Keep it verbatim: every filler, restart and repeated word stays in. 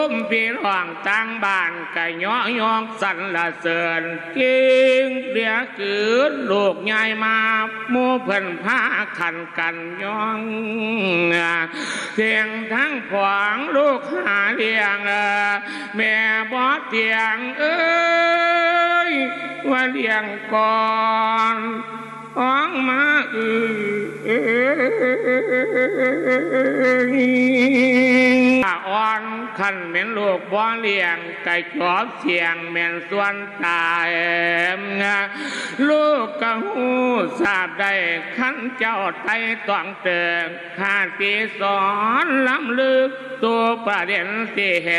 พี่น้องต่างบ้านก็ย่อยองสรรเสริญเก่งเรียกเกิดลูกใหญ่มาหมู่เพิ่นพาขันกันย่องเสียงทั้งผองลูกหาเลี้ยงแม่บอเตียงเอ้ยว่าเลี้ยงก่อนอ้องมาอืออ่อนขันเป็นลูกบ่เลี้ยงไก่จอบเสียงแม่นส่วนตายลูกกะหูทราบได้ขันเจ้าไตต้องเติงข้าตีสอนล้ำลึกตัวประเด็นที่เห็น